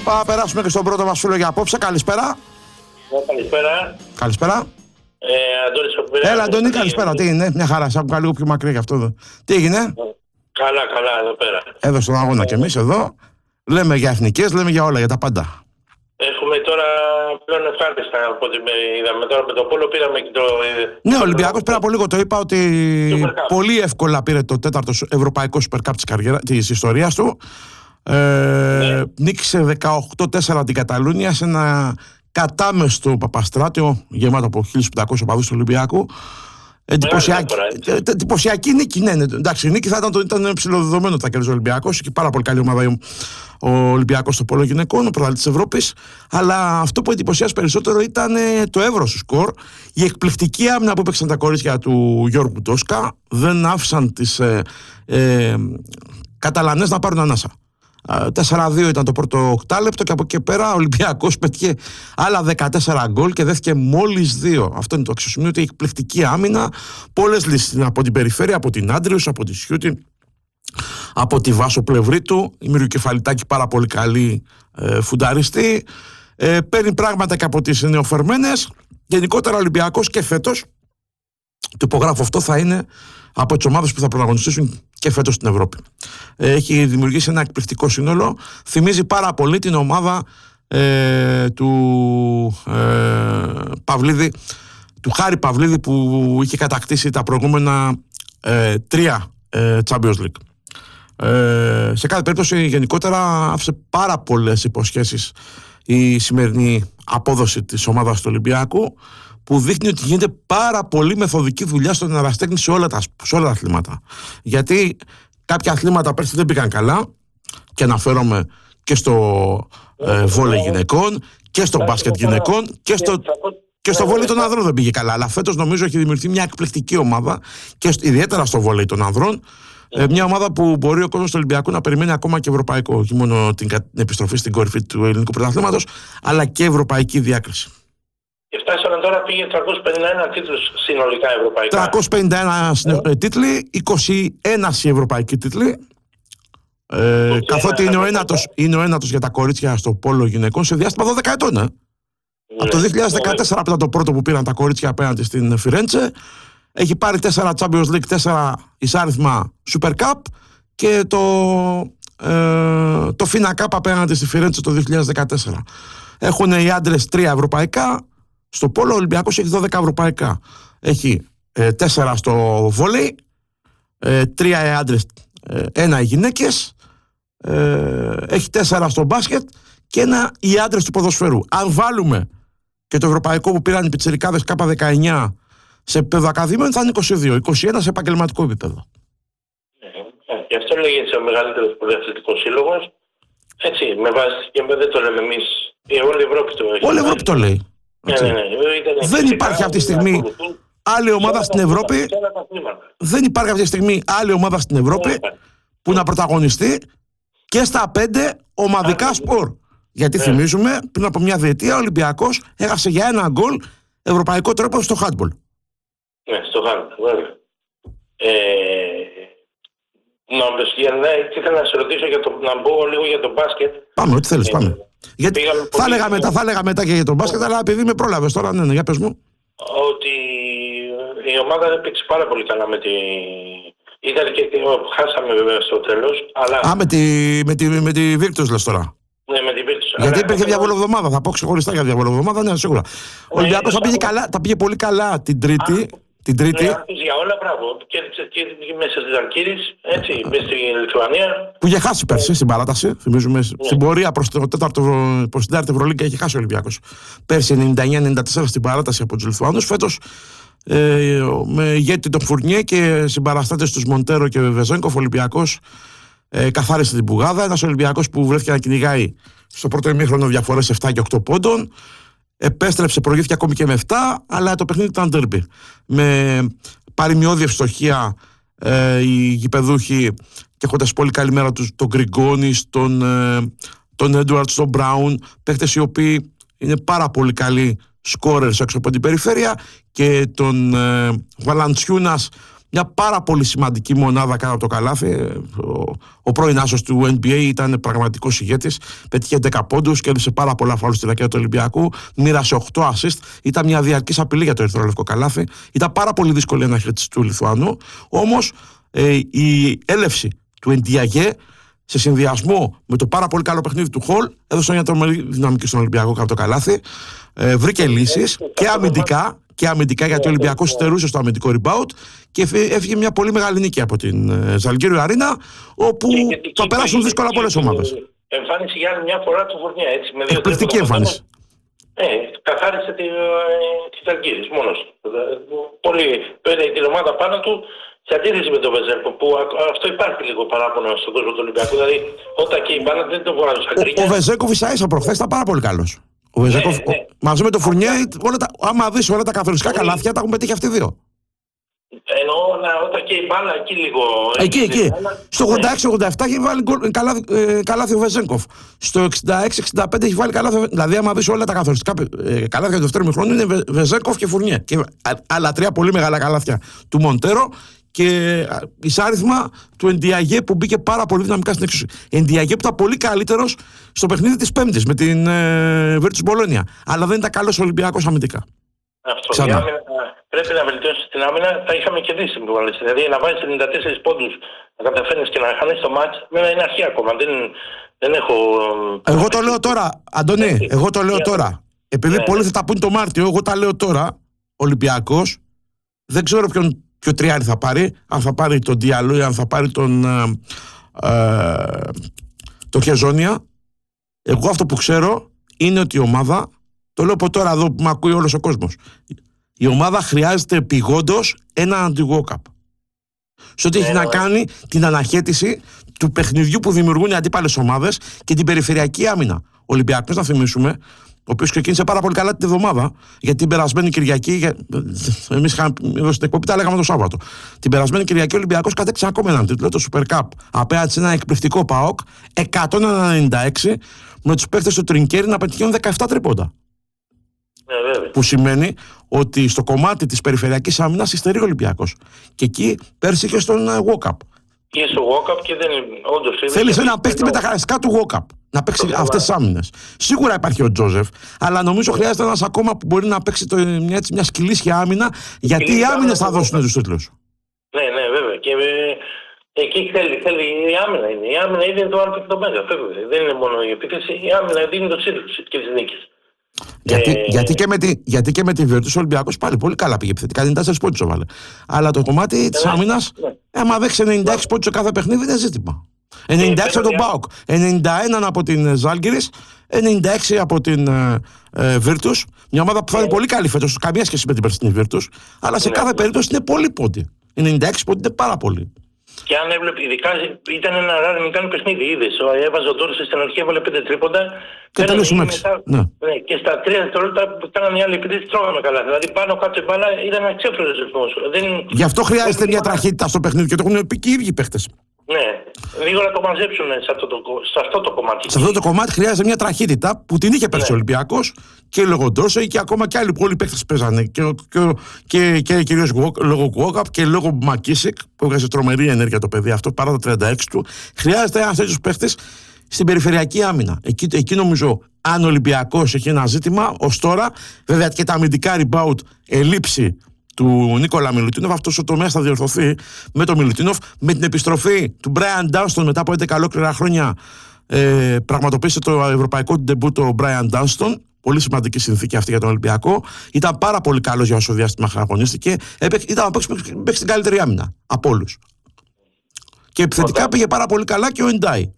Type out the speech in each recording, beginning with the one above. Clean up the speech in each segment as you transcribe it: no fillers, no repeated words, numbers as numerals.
Πάμε να περάσουμε και στον πρώτο μας φίλο για απόψε. Καλησπέρα. Καλησπέρα. Καλησπέρα. Αντώνης από Πειραιά. Έλα, Αντώνη, καλησπέρα. Τι είναι, μια χαρά. Σ' άκουγα λίγο πιο μακριά γι' αυτό. Τι έγινε? Καλά, εδώ πέρα. Εδώ στον αγώνα κι εμείς εδώ. Λέμε για εθνικές, λέμε για όλα, για τα πάντα. Έχουμε τώρα πλέον ευχάριστα από ό,τι είδαμε. Τώρα με το πόλο πήραμε και το. Ναι, ο Ολυμπιακός πέρα από λίγο το είπα ότι πολύ εύκολα πήρε το τέταρτο ευρωπαϊκό Super Cup της ιστορίας του. Νίκησε 18-4 την Καταλούνια σε ένα κατάμεστο Παπαστράτιο γεμάτο από 1.500 οπαδούς του Ολυμπιακού. Εντυπωσιακή νίκη, ναι. Εντάξει, η νίκη θα ήταν ψηλοδεδομένο ότι θα κερδίσει ο Ολυμπιακός. Έχει πάρα πολύ καλή ομάδα ο Ολυμπιακός στο πόλο γυναικών, ο πρωταθλητής της Ευρώπης. Αλλά αυτό που εντυπωσιάζει περισσότερο ήταν το εύρος του σκορ. Η εκπληκτική άμυνα που έπαιξαν τα κορίτσια του Γιώργου Ντόσκα δεν άφησαν τις Καταλανές να πάρουν ανάσα. 4-2 ήταν το πρώτο οκτάλεπτο και από εκεί πέρα ο Ολυμπιακός πέτυχε άλλα 14 γκολ και δέχτηκε μόλις 2. Αυτό είναι το αξιοσημείωτο, η εκπληκτική άμυνα. Πολλές λύσεις από την περιφέρεια, από την Άντριος, από τη Σιούτη, από τη Βάσο Πλευρίτου. Η Μυριοκεφαλιτάκη πάρα πολύ καλή φουνταριστή. Παίρνει πράγματα και από τις νεοφερμένες. Γενικότερα ο Ολυμπιακός και φέτος, το υπογράφω αυτό, θα είναι από τις ομάδες που θα πρωταγωνιστήσουν και φέτος στην Ευρώπη. Έχει δημιουργήσει ένα εκπληκτικό σύνολο. Θυμίζει πάρα πολύ την ομάδα του Παυλίδη, του Χάρη Παυλίδη, που είχε κατακτήσει τα προηγούμενα 3 Champions League. Σε κάθε περίπτωση γενικότερα άφησε πάρα πολλές υποσχέσεις η σημερινή απόδοση της ομάδας του Ολυμπιακού, που δείχνει ότι γίνεται πάρα πολύ μεθοδική δουλειά στον ερασιτέχνη σε όλα τα αθλήματα. Γιατί κάποια αθλήματα πέρσι δεν πήγαν καλά, και αναφέρομαι και στο βόλεϊ γυναικών και στο μπάσκετ γυναικών και στο βόλεϊ των ανδρών δεν πήγε καλά. Αλλά φέτος νομίζω έχει δημιουργηθεί μια εκπληκτική ομάδα, και ιδιαίτερα στο βόλεϊ των ανδρών. Μια ομάδα που μπορεί ο κόσμος του Ολυμπιακού να περιμένει ακόμα και ευρωπαϊκό, όχι μόνο την επιστροφή στην κορυφή του ελληνικού πρωταθλήματος, αλλά και ευρωπαϊκή διάκριση. Και φτάσαμε τώρα, πήγε 351 τίτλους συνολικά ευρωπαϊκά. 351 τίτλοι, 21 οι ευρωπαϊκοί τίτλοι. Καθότι είναι ο ένατος για τα κορίτσια στο πόλο γυναικών σε διάστημα 12 ετών. Από το 2014 ήταν το πρώτο που πήραν τα κορίτσια απέναντι στην Φιρέντσε. Έχει πάρει 4 Champions League, 4 εισάριθμα Super Cup και το FINA Cup απέναντι στη Φιρέντσε το 2014. Έχουν οι άντρες 3 ευρωπαϊκά. Στο πόλο ο Ολυμπιακός έχει 12 ευρωπαϊκά. Έχει 4 στο βόλεϊ, 3 οι άντρες, 1 οι γυναίκες, έχει 4 στο μπάσκετ και 1 οι άντρες του ποδοσφαίρου. Αν βάλουμε και το ευρωπαϊκό που πήραν οι πιτσιρικάδες K19 σε επίπεδο ακαδημίων, θα είναι 22, 21 σε επαγγελματικό επίπεδο. Γι' αυτό λέγεται ο μεγαλύτερος ποδοσφαιρικός σύλλογος. Έτσι, με βάση, και δεν το λέμε εμείς, όλη η Ευρώπη το έχει. Όλη η Ευρώπη το λέει. Δεν υπάρχει αυτή τη στιγμή άλλη ομάδα στην Ευρώπη. Δεν υπάρχει αυτή τη στιγμή άλλη ομάδα στην Ευρώπη που να πρωταγωνιστεί και στα 5 ομαδικά σπορ. Γιατί θυμίζουμε, πριν από μια διετία ο Ολυμπιακός έχασε για 1 γκολ ευρωπαϊκό τρόπο στο handball. Ναι, στο handball, βέβαια. Τι ήθελα να σε ρωτήσω να μπω λίγο για το μπάσκετ. Πάμε, ό,τι θέλεις, πάμε. Γιατί θα έλεγα μετά και για τον μπάσκετ, αλλά επειδή με πρόλαβες τώρα, ναι, για πες μου. Ότι η ομάδα δεν παίξει πάρα πολύ καλά με τη. Ήταν και χάσαμε βέβαια στο τέλος. Αλλά. Με τη Virtus λες τώρα. Ναι, με τη Virtus. Γιατί υπήρχε διαβολοβδομάδα, θα πω ξεχωριστά για διαβολοβδομάδα, ναι, σίγουρα. Ο Ολυμπιακός τα πήγε πολύ καλά την Τρίτη. Για όλα, μπράβο. Κέρδισε και μέσα στις Ζαλγκύρης, έτσι, μέσα στη Λιθουανία. Που είχε χάσει πέρσι στην παράταση. Θυμίζουμε στην πορεία προς την 4η Ευρωλίγκα είχε χάσει ο Ολυμπιακός. Πέρσι 99-94 στην παράταση από τους Λιθουανούς. Φέτος με ηγέτη τον Φουρνιέ και συμπαραστάτες τους Μοντέρο και Βεζένκοφ, ο Ολυμπιακός καθάρισε την πουγάδα. Ένας Ολυμπιακός που βρέθηκε να κυνηγάει στο πρώτο ημίχρονο διαφορές 7 και 8 πόντων. Επέστρεψε, προηγήθηκε ακόμη και με 7, αλλά το παιχνίδι ήταν ντέρμπι. Με παρημιώδη ευστοχία οι γηπεδούχοι, και έχοντας πολύ καλή μέρα τους τον Γκριγκόνης, τον Έντουαρτς, τον Μπράουν, παίχτες οι οποίοι είναι πάρα πολύ καλοί σκόρερς έξω από την περιφέρεια, και τον Βαλαντσιούνας μια πάρα πολύ σημαντική μονάδα κάτω από το καλάθι. Ο πρώην άσος του NBA ήταν πραγματικός ηγέτης. Πέτυχε 10 πόντους, κέρδισε πάρα πολλά φάουλ στη ρακέτα του Ολυμπιακού. Μοίρασε 8 assist. Ήταν μια διαρκής απειλή για το ερυθρόλευκο καλάθι. Ήταν πάρα πολύ δύσκολη η αναχέτηση του Λιθουανού. Όμως η έλευση του Εντιαγέ σε συνδυασμό με το πάρα πολύ καλό παιχνίδι του Χολ έδωσε μια τρομερή δυναμική στον Ολυμπιακό κάτω από το καλάθι. Βρήκε λύσεις και αμυντικά γιατί ο Ολυμπιακός στερούσε στο αμυντικό rebound και έφυγε μια πολύ μεγάλη νίκη από την Ζαλγκίριο Αρίνα, όπου θα περάσουν δύσκολα πολλές ομάδες. Εμφάνιση για άλλη μια φορά του Φουρνιά, έτσι. Εκπληκτική εμφάνιση. Καθάρισε τη Ζαλγκίρις μόνος. Πολύ πήρε την ομάδα πάνω του. Σε αντίθεση με τον Βεζέγκοφ, που αυτό υπάρχει λίγο παράπονο στον κόσμο του Ολυμπιακού. Δηλαδή, όταν και η μπάλα δεν το βγάζουν σαν κρίνια. Ο Βεζέγκοφ ίσα προχθές ήταν πάρα πολύ καλός. Ο Βεζέγκοφ μαζί με τον Φουρνιέ, άμα δεις όλα τα καθοριστικά καλάθια, τα έχουν πετύχει αυτοί δύο. Εννοώ όταν και η μπάλα εκεί λίγο. Εκεί. Στο 86-87 έχει βάλει καλάθι ο Βεζέγκοφ. Στο 66-65 έχει βάλει καλάθι. Δηλαδή, άμα δεις όλα τα καθοριστικά καλάθια του δεύτερου μηχρόνου, είναι Βεζέγκοφ και Φουρνιέ. Και άλλα 3 πολύ μεγάλα καλάθια του Μοντέρο. Και εισάριθμα του Εντιαγέ που μπήκε πάρα πολύ δυναμικά στην έξωση. Εντιαγέ που ήταν πολύ καλύτερος στο παιχνίδι της Πέμπτης με την Virtus Bologna. Αλλά δεν ήταν καλός Ολυμπιακός αμυντικά. Αυτό. Η άμυνα, πρέπει να βελτιώσει την άμυνα. Τα είχαμε κερδίσει. Δηλαδή να βάζεις 94 πόντους, να καταφέρνεις και να χάνεις το μάτς, είναι αρχή ακόμα. Δεν έχω. Εγώ το λέω τώρα, Αντώνη, εγώ το λέω τώρα. Επειδή πολλοί θα τα πούν το Μάρτιο, εγώ τα λέω τώρα. Ολυμπιακός, δεν ξέρω ποιο τριάρι θα πάρει, αν θα πάρει τον Διαλό ή αν θα πάρει τον Χεζόνια. Εγώ αυτό που ξέρω είναι ότι η ομάδα, το λέω από τώρα εδώ που με ακούει όλος ο κόσμος, η ομάδα χρειάζεται επειγόντως ένα αντι-walk-up. Σε ό,τι έχει να κάνει την αναχέτηση του παιχνιδιού που δημιουργούν οι αντίπαλες ομάδες και την περιφερειακή άμυνα. Ο Ολυμπιακός, να θυμίσουμε, ο οποίος ξεκίνησε πάρα πολύ καλά την εβδομάδα, γιατί την περασμένη Κυριακή, εμείς είχαμε εδώ στην εκπομπή, τα λέγαμε το Σάββατο. Την περασμένη Κυριακή ο Ολυμπιακός κατέκτησε ακόμα έναν τίτλο, το Super Cup, απέναντι σε ένα εκπληκτικό ΠΑΟΚ, 196, με τους παίκτες του Τρινκέρι να πετυχαίνουν 17 τρίποντα. Που σημαίνει ότι στο κομμάτι της περιφερειακής άμυνας υστερεί ο Ολυμπιακός. Και εκεί πέρσι είχε στον walk-up. Και στο walk-up και δεν είναι όντως. Θέλεις ένα παίχτη με τα χαρακτηριστικά του walk-up να παίξει αυτές τις άμυνες. Σίγουρα υπάρχει ο Τζόζεφ, αλλά νομίζω χρειάζεται ένας ακόμα που μπορεί να παίξει μια σκυλίσια άμυνα, γιατί οι άμυνες θα δώσουν τους τίτλους. Ναι, βέβαια. Και εκεί θέλει η άμυνα. Η άμυνα είναι το άλλο και το μέγα. Δεν είναι μόνο η επίθεση. Η άμυνα δίνει το τίτλους και τις νίκες. Γιατί και με τη Virtus ο Ολυμπιακός πάλι πολύ καλά πήγε επιθετικά. 94 πόντους έβαλε. Αλλά το κομμάτι της άμυνας, άμα δέξει 96 πόντους σε κάθε παιχνίδι, είναι ζήτημα. 96 από τον ΠΑΟΚ, 91 από την Ζάλγκιρις, 96 από την Virtus. Μια ομάδα που θα είναι πολύ καλή φέτος, καμία σχέση με την περσινή Virtus. Αλλά σε κάθε περίπτωση είναι πολύ πόντι. 96 πόντι είναι πάρα πολύ. Και αν έβλεπε, ειδικά ήταν ένα ράρι μικρό παιχνίδι, είδες. Έβαζε ο Ντόρσε στην αρχή, έβαλε 5 τρίποντα. Και τέλος ναι. Και στα 3 δευτερόλεπτα που κάναν οι άλλοι επίτηδες τρώγαμε καλά. Δηλαδή πάνω κάτω μπάλα ήταν αξέφρονος ρυθμός. Γι' αυτό χρειάζεται μια τραχύτητα στο παιχνίδι και το έχουν πει και οι ίδιοι παίχτες. Ναι, λίγο να το μαζέψουν σε αυτό το κομμάτι. Σε αυτό το κομμάτι χρειάζεται μια τραχύτητα που την είχε πέρσι ο Ολυμπιακός και λόγω Ντόρσεϊ και ακόμα και άλλοι πολλοί παίκτες παίζανε. Και κυρίως λόγω Κουόκαπ και λόγω Μακίσικ που έβγαζε τρομερή ενέργεια το παιδί αυτό παρά τα 36 του. Χρειάζεται ένας τέτοιος παίκτης στην περιφερειακή άμυνα. Εκεί νομίζω, αν ο Ολυμπιακός έχει ένα ζήτημα ως τώρα, βέβαια και τα αμυντικά rebound ελείψει του Νίκολα Μιλουτίνοφ, αυτός ο τομέας θα διορθωθεί με τον Μιλουτίνοφ, με την επιστροφή του Μπράιαν Ντάνστον μετά από 11 ολόκληρα χρόνια. Πραγματοποίησε το ευρωπαϊκό ντεμπού το Μπράιαν Ντάνστον. Πολύ σημαντική συνθήκη αυτή για τον Ολυμπιακό. Ήταν πάρα πολύ καλός για όσο διάστημα αγωνίστηκε. Ήταν να παίξει την καλύτερη άμυνα από όλους. Και επιθετικά πήγε πάρα πολύ καλά και ο Εντάι.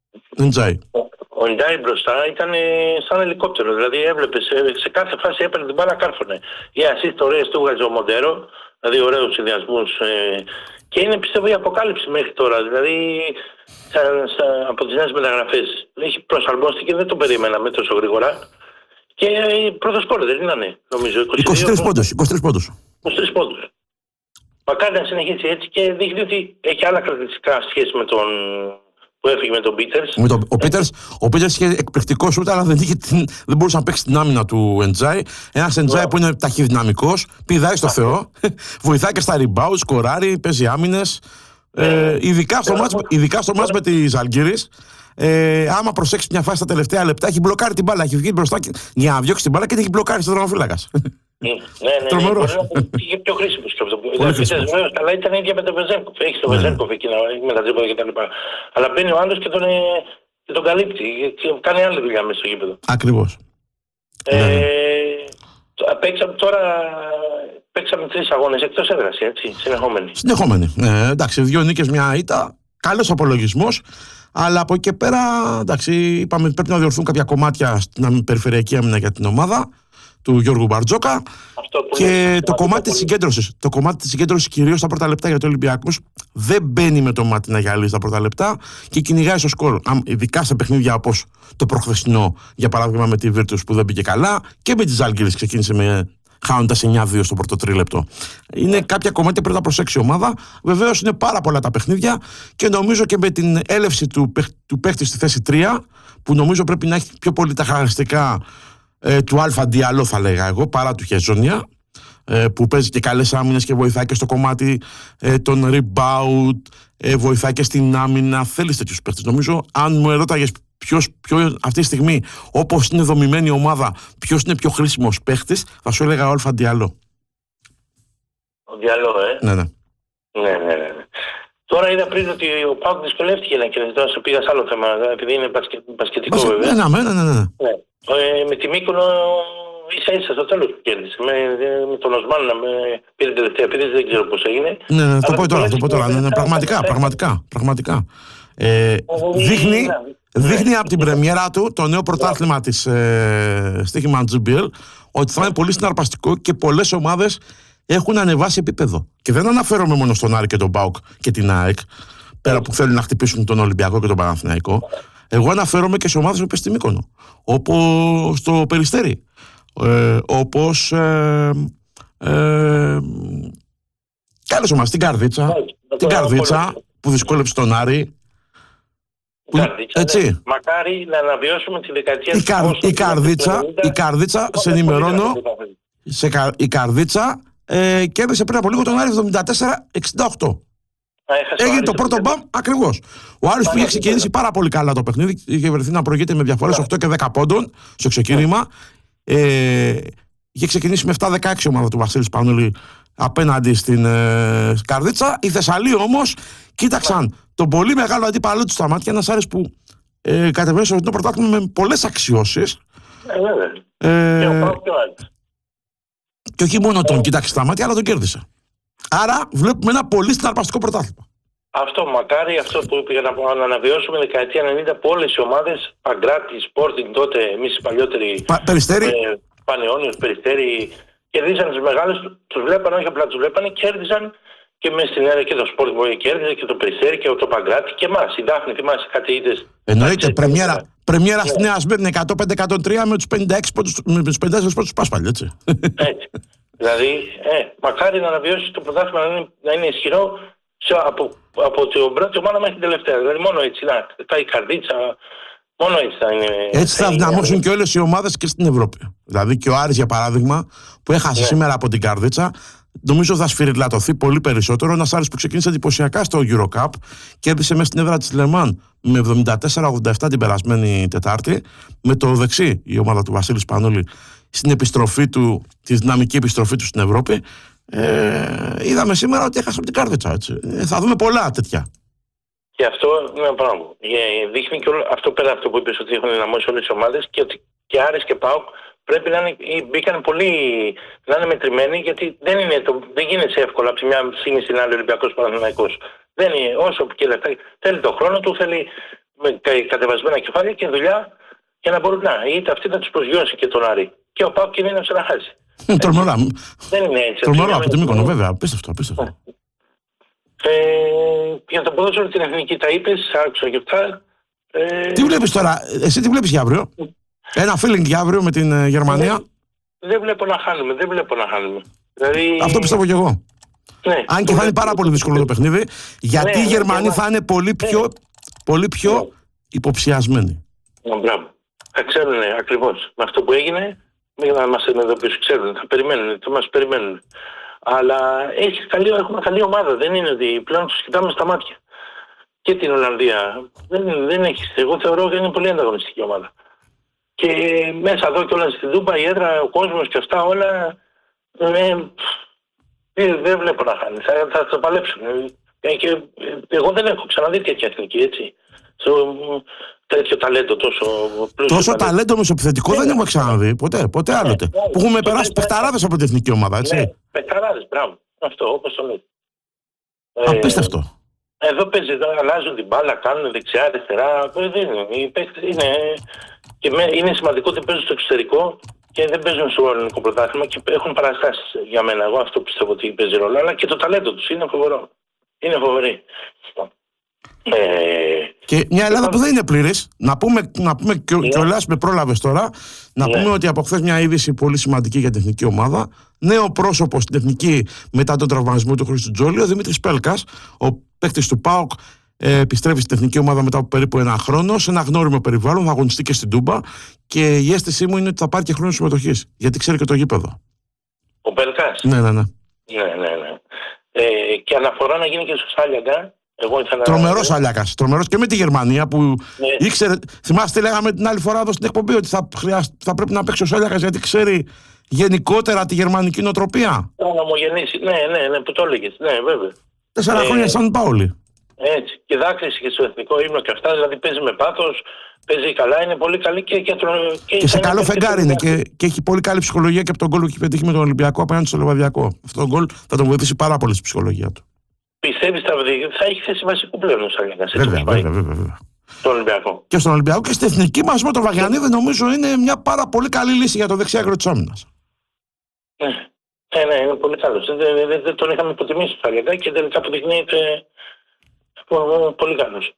Ο Ντάι μπροστά ήταν σαν ελικόπτερο. Δηλαδή έβλεπε σε κάθε φάση έπαιρνε την μπάλα, κάρφωνε. Οι assist ωραίες του βγάζει ο Μοντέρο, δηλαδή ωραίους συνδυασμούς. Και είναι πιστεύω η αποκάλυψη μέχρι τώρα. Δηλαδή από τις νέες μεταγραφές έχει προσαρμόστηκε, δεν το περίμεναμε τόσο γρήγορα. Και πρώτος σκόρ δεν ήταν, νομίζω. 23 πόντους. 23 πόντους. Μακάρι να συνεχίσει έτσι και δείχνει ότι έχει άλλα χαρακτηριστικά σχέση με τον που έφυγε με τον Πίτερς. Ο Πίτερς είχε εκπληκτικό σούτ, αλλά δεν μπορούσε να παίξει την άμυνα του Εντζάι. Ένας Εντζάι που είναι ταχυδυναμικός, πηδάει στο Θεό, βοηθάει και στα rebound, σκοράρει, παίζει άμυνες. Ειδικά στο μάτς με τη Ζαλγκίρις. Άμα προσέξει μια φάση στα τελευταία λεπτά, έχει μπλοκάρει την μπάλα. Έχει βγει μπροστά για να διώξει την μπάλα και την έχει μπλοκάρει στο τερματοφύλακας. Ναι, μπορεί να είναι πιο χρήσιμο και αυτό. Αλλά ήταν ίδια με τον Βεζένκοφ. Έχει τον Βεζένκοφ εκεί με τα τρίποντα κτλ. Αλλά μπαίνει ο άλλος και τον καλύπτει. Κάνει άλλη δουλειά μέσα στο γήπεδο. Ακριβώς. Παίξαμε 3 αγώνες εκτός έδρας, έτσι, συνεχόμενοι. Εντάξει, 2 νίκες, 1 ήττα. Καλός απολογισμός. Αλλά από εκεί και πέρα, εντάξει, είπαμε ότι πρέπει να διορθούν κάποια κομμάτια στην περιφερειακή άμυνα για την ομάδα του Γιώργου Μπαρτζόκα. Και το κομμάτι της συγκέντρωσης. Το κομμάτι της συγκέντρωσης, κυρίως στα πρώτα λεπτά, γιατί ο Ολυμπιακός δεν μπαίνει με το μάτι να γυαλίσει στα πρώτα λεπτά και κυνηγάει στο σκορ. Ειδικά σε παιχνίδια όπως το προχθεσινό, για παράδειγμα με τη Virtus που δεν πήγε καλά, και με τη Ζάλγκιρις ξεκίνησε χάνοντας 9-2 στο πρώτο τρίλεπτο. Είναι κάποια κομμάτια που πρέπει να προσέξει η ομάδα. Βεβαίως είναι πάρα πολλά τα παιχνίδια και νομίζω και με την έλευση του παίχτη στη θέση 3, που νομίζω πρέπει να έχει πιο πολύ τα χαρακτηριστικά του Αλφα Διαλό, θα λέγα εγώ, παρά του Χεζόνια, που παίζει και καλές άμυνες και βοηθάει και στο κομμάτι των rebound, βοηθάει και στην άμυνα. Θέλεις τέτοιους παίχτες. Νομίζω, αν μου ερώταγες αυτή τη στιγμή, όπως είναι δομημένη η ομάδα, ποιος είναι πιο χρήσιμος παίχτης, θα σου έλεγα ο Αλφα Διαλό. Ο Διαλό, Ναι. Τώρα είδα πριν ότι ο ΠΑΟΚ δυσκολεύτηκε να κερδίσει. Τώρα σε πήγα σε άλλο θέμα, επειδή είναι μπασκετικό βέβαια. Ναι. Με τη Μύκονο ίσα-ίσα στο τέλος που κέρδισε. Με τον Οσμάν να πήρε τελευταία επίθεση, δεν ξέρω πώς έγινε. Ναι, το πω τώρα. Πραγματικά. Δείχνει από την πρεμιέρα του το νέο πρωτάθλημα της Στοίχημα GBL ότι θα είναι πολύ συναρπαστικό και πολλές ομάδες έχουν ανεβάσει επίπεδο. Και δεν αναφέρομαι μόνο στον Άρη και τον ΠΑΟΚ και την ΑΕΚ, πέρα που θέλουν να χτυπήσουν τον Ολυμπιακό και τον Παναθηναϊκό. Εγώ αναφέρομαι και σε ομάδες όπως στη Μύκονο, όπως στο Περιστέρι, όπως καλές ομάδες, την Καρδίτσα που δυσκόλεψε τον Άρη. Έτσι. Μακάρι να αναβιώσουμε τη δεκαετία η Καρδίτσα, σε ενημερώνω, η Καρδίτσα κέρδισε πριν από λίγο τον Άρη 74-68. Έγινε το πρώτο μπαμ ακριβώς. Ο Άρης που είχε ξεκινήσει πάρα πολύ καλά το παιχνίδι, είχε βρεθεί να προηγείται με διαφορές 8 και 10 πόντων στο ξεκίνημα. Είχε ξεκινήσει με 7-16 ομάδα του Βασίλη Σπανούλη απέναντι στην Καρδίτσα. Οι Θεσσαλοί όμως κοίταξαν τον πολύ μεγάλο αντίπαλό του στα μάτια, ένας Άρης που κατεβαίνει στο φετινό πρωτάθλημα με πολλές αξιώσεις. Και όχι μόνο τον κοίταξε στα μάτια, αλλά τον κέρδισε. Άρα βλέπουμε ένα πολύ συναρπαστικό πρωτάθλημα. Αυτό, μακάρι αυτό που πήγα να αναβιώσουμε δεκαετία 90, που όλες οι ομάδες, Παγκράτη, Sporting τότε, εμείς οι παλιότεροι, Περιστέρι, Πανεώνιος, Περιστέρι, κερδίσαν τους μεγάλους, τους βλέπανε, όχι απλά τους βλέπανε, κέρδισαν και μέσα στην αίρα και το Sporting που κέρδισε και το Περιστέρι και το Παγκράτη και εμάς. Η Δάφνη, θυμάσαι κάτι είδες. Εννοείται, πρεμιέρα στη Νέα Σμύρνη 105-103 με τους 56 πρώτους Πάσπαλοι, έτσι. Έτσι. Δηλαδή, μακάρι να αναβιώσει το πρωτάθλημα να είναι ισχυρό από την πρώτη ομάδα μέχρι την τελευταία. Δηλαδή, μόνο έτσι, η Καρδίτσα, μόνο έτσι θα είναι. Έτσι θα δυναμώσουν και όλες οι ομάδες και στην Ευρώπη. Δηλαδή, και ο Άρης, για παράδειγμα, που έχασε σήμερα από την Καρδίτσα, νομίζω θα σφυριλατωθεί πολύ περισσότερο. Ένας Άρης που ξεκίνησε εντυπωσιακά στο Eurocup, κέρδισε μέσα στην έδρα της Λεμάν με 74-87 την περασμένη Τετάρτη, με το δεξί η ομάδα του Βασίλη Σπανούλη στην επιστροφή του, τη δυναμική επιστροφή του στην Ευρώπη. Είδαμε σήμερα ότι έχασε από την Καρδίτσα. Θα δούμε πολλά τέτοια. Και αυτό είναι ένα πράγμα. Δείχνει και όλο αυτό, πέρα από αυτό που είπες, ότι έχουν εναμώσει όλες τις ομάδες, και ότι και Άρης και ΠΑΟΚ πρέπει να μπήκαν πολύ, να είναι μετρημένοι, γιατί δεν γίνεται εύκολα από τη μια στιγμή στην άλλη Ολυμπιακός Παναθηναϊκός. Δεν είναι, όσο και λεφτά. Θέλει τον χρόνο του, θέλει κατεβασμένα κεφάλια και δουλειά για να μπορούν να. Είτε αυτή θα τους προσγειώσει και τον Άρη. Και ο ΠΑΟΚ κινδύνευσε να χάσει. Τρομερά. Δεν είναι έτσι. Τρομερά από τη Μύκονο, βέβαια. Απίστευτο. Για το ποδόσφαιρο την εθνική τα είπες, άκουσα και αυτά. Τι βλέπεις τώρα, εσύ τι βλέπεις για αύριο? Ένα feeling για αύριο με την Γερμανία? Δεν βλέπω να χάνουμε. Δηλαδή... Αυτό πιστεύω κι εγώ. Ναι, αν και θα είναι πάρα πολύ δύσκολο το παιχνίδι, γιατί οι Γερμανοί θα είναι πολύ πιο πολύ πιο υποψιασμένοι. Μπράβο. Θα ξέρουν ακριβώς με αυτό που έγινε, μην να μας ενεδοποιήσουν, ξέρουν, θα μας περιμένουν. Αλλά έχουμε καλή ομάδα, δεν είναι ότι πλέον τους κοιτάμε στα μάτια. Και την Ολλανδία δεν έχει. Εγώ θεωρώ ότι είναι πολύ ανταγωνιστική ομάδα. Και μέσα εδώ και όλα στην Τούμπα, η έδρα, ο κόσμος και αυτά όλα δεν βλέπω να χάνει. Θα το παλέψουν. Και εγώ δεν έχω ξαναδεί τέτοια εθνική, έτσι. Τέτοιο ταλέντο, τόσο ταλέντο μεσοπιθετικό δεν έχουμε ξαναδεί ποτέ άλλοτε. Που έχουμε περάσει παιχταράδες από την εθνική ομάδα, έτσι. Ναι, παιχταράδες, μπράβο. Αυτό, όπως το λέτε. Απίστευτο. Εδώ αλλάζουν την μπάλα, κάνουν δεξιά, αριστερά. Είναι σημαντικό ότι παίζουν στο εξωτερικό και δεν παίζουν στο ελληνικό πρωτάθλημα και έχουν παραστάσεις για μένα. Εγώ αυτό πιστεύω ότι παίζει ρόλο. Αλλά και το ταλέντο τους είναι φοβερό. Είναι φοβερή. Και μια Ελλάδα που δεν είναι πλήρης. Να πούμε κιόλας, με πρόλαβες τώρα, να πούμε ότι από χθες μια είδηση πολύ σημαντική για την εθνική ομάδα. Νέο πρόσωπο στην εθνική μετά τον τραυματισμό του Χρήστου Τζόλι, ο Δημήτρης Πέλκας, ο παίκτης του ΠΑΟΚ, επιστρέφει στην εθνική ομάδα μετά από περίπου ένα χρόνο, σε ένα γνώριμο περιβάλλον, θα αγωνιστεί και στην Τούμπα. Και η αίσθησή μου είναι ότι θα πάρει και χρόνο συμμετοχής, γιατί ξέρει και το γήπεδο. Ο Πέλκας. Ναι. Και αναφορά να γίνει και στο Σάλιακα. Τρομερός Αλιάκας. Τρομερός και με τη Γερμανία που ήξερε. Θυμάστε, λέγαμε την άλλη φορά εδώ στην εκπομπή ότι θα πρέπει να παίξει ο Σάλιακας γιατί ξέρει γενικότερα τη γερμανική νοοτροπία. Ομογενής. Ναι, που το έλεγες. Ναι, βέβαια. 4 χρόνια σαν Πάολη. Έτσι. Και δάκρυσε και στο εθνικό ύμνο και αυτά. Δηλαδή παίζει με πάθος, παίζει καλά, είναι πολύ καλή και σε καλό φεγγάρι είναι και έχει πολύ καλή ψυχολογία και από τον γκολ που έχει πετύχει με τον Ολυμπιακό απέναντι στο Λεβαδιακό. Αυτό το γκολ θα τον βοηθήσει πάρα πολύ στη ψυχολογία του. Πιστεύεις θα έχει θέση βασικού πλέον ο Σάλιακας? Βέβαια. Στον Ολυμπιακό. Και στον Ολυμπιακό και στην εθνική μας με τον Βαγιανίδη νομίζω είναι μια πάρα πολύ καλή λύση για το δεξιάκρο της άμυνας. Ναι, είναι πολύ καλός. Δεν τον είχαμε υποτιμήσει τον Σάλιακα και τελικά αποδεικνύεται πολύ καλός.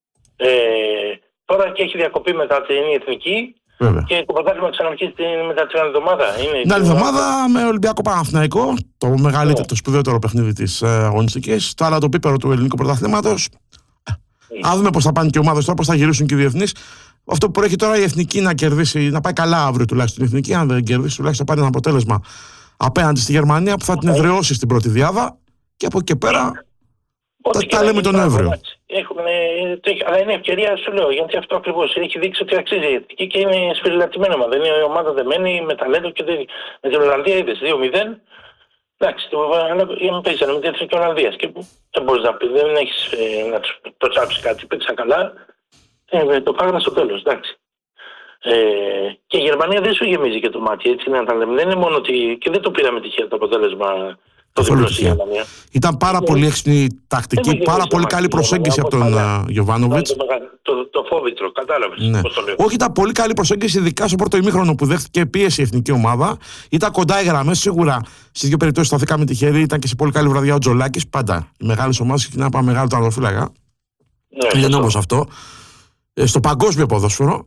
Τώρα και έχει διακοπή μετά την εθνική. Βέβαια. Και το πρωτάθλημα ξαναρχίζει μετά την άλλη εβδομάδα. Την άλλη εβδομάδα με Ολυμπιακό Παναθηναϊκό, το μεγαλύτερο, το σπουδαιότερο παιχνίδι της αγωνιστικής. Το άλλο το πίπερο του ελληνικού πρωταθλήματος. Αν δούμε πώς θα πάνε και οι ομάδες τώρα, πώς θα γυρίσουν και οι διεθνείς. Αυτό που προέχει τώρα η εθνική να κερδίσει, να πάει καλά αύριο τουλάχιστον η εθνική. Αν δεν κερδίσει, τουλάχιστον θα πάρει ένα αποτέλεσμα απέναντι στη Γερμανία που θα την εδραιώσει στην πρώτη διάδα. Και από εκεί και πέρα τα λέμε τον Νοέμβριο. Αλλά είναι ευκαιρία, σου λέω, γιατί αυτό ακριβώς έχει δείξει ότι αξίζει η εθνική και είναι σφυριλατημένη ομάδα. Είναι η ομάδα δεμένη με ταλέντο και με την Ολλανδία είδες 2-0. Εντάξει, παίξανε με την εθνική Ολλανδία και δεν μπορείς να πει, δεν έχεις να το τσάψει κάτι. Παίξαν καλά, το πάγανε στο τέλος, εντάξει. Και η Γερμανία δεν σου γεμίζει και το μάτι, έτσι να τα λέμε. Δεν είναι μόνο ότι. Και δεν το πήραμε τυχαία το αποτέλεσμα. Ήταν πάρα πολύ έξυπνη τακτική, πάρα πολύ καλή προσέγγιση από τον Γιοβάνοβιτς. Το φόβητρο, κατάλαβες πώς το λέω. Όχι, ήταν πολύ καλή προσέγγιση, ειδικά στο πρώτο ημίχρονο που δέχτηκε πίεση η εθνική ομάδα. Ήταν κοντά οι γραμμές, σίγουρα στις δύο περιπτώσεις σταθήκαμε τυχεροί. Ήταν και σε πολύ καλή βραδιά ο Τζολάκης. Πάντα οι μεγάλες ομάδες ξεκινάνε από μεγάλο τερματοφύλακα. Είναι όμως αυτό. Στο παγκόσμιο ποδόσφαιρο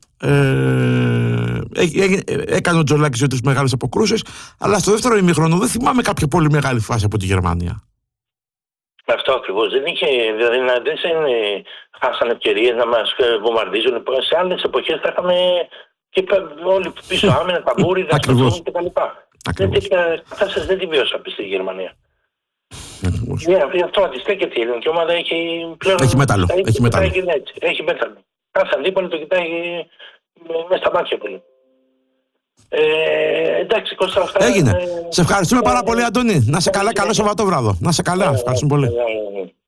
έκανε ο Τζολάκης 2-3 μεγάλες αποκρούσεις, αλλά στο δεύτερο ημίχρονο δεν θυμάμαι κάποια πολύ μεγάλη φάση από τη Γερμανία. Αυτό ακριβώς δεν είχε, δηλαδή δεν χάσανε ευκαιρίες να μας βομβαρδίζουν. Σε άλλες εποχές θα είχαμε και όλοι πίσω άμυνα, ταμπούριδα, και τα λοιπά. Τέτοια κατάσταση δεν τη βίωσα στη Γερμανία. Γι' αυτό αντιστέκεται η ελληνική ομάδα, έχει μέταλλο. Έχει μέταλλο. Κάθε αντίπαλο το κοιτάει μέσα στα μάτια πολύ. Εντάξει, Κώστα, αυτά. Έγινε. Σε ευχαριστούμε πάρα πολύ, Αντώνη. Να σε καλά, καλό Σαββατόβραδο. Να σε καλά, ευχαριστούμε πολύ.